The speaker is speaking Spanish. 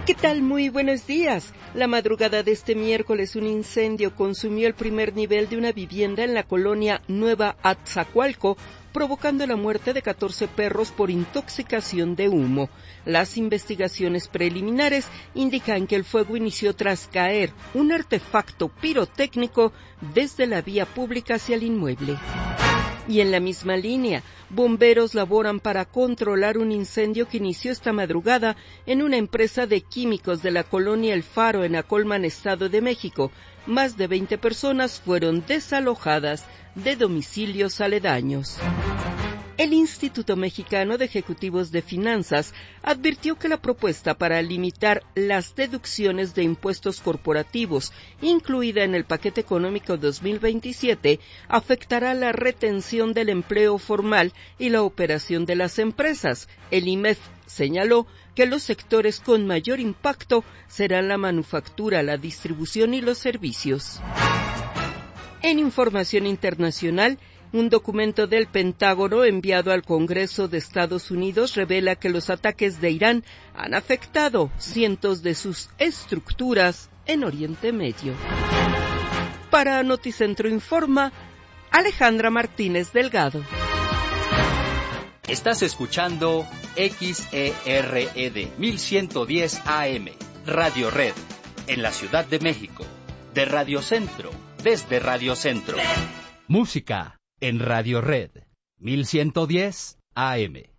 ¿Qué tal? Muy buenos días. La madrugada de este miércoles un incendio consumió el primer nivel de una vivienda en la colonia Nueva Atzacualco, provocando la muerte de 14 perros por intoxicación de humo. Las investigaciones preliminares indican que el fuego inició tras caer un artefacto pirotécnico desde la vía pública hacia el inmueble. Y en la misma línea, bomberos laboran para controlar un incendio que inició esta madrugada en una empresa de químicos de la colonia El Faro en Acolman, Estado de México. Más de 20 personas fueron desalojadas de domicilios aledaños. El Instituto Mexicano de Ejecutivos de Finanzas advirtió que la propuesta para limitar las deducciones de impuestos corporativos, incluida en el paquete económico 2027, afectará la retención del empleo formal y la operación de las empresas. El IMEF señaló que los sectores con mayor impacto serán la manufactura, la distribución y los servicios. En información internacional, un documento del Pentágono enviado al Congreso de Estados Unidos revela que los ataques de Irán han afectado cientos de sus estructuras en Oriente Medio. Para Noticentro Informa, Alejandra Martínez Delgado. Estás escuchando XERED 1110 AM, Radio Red, en la Ciudad de México, de Radio Centro, desde Radio Centro. Música en Radio Red 1110 AM.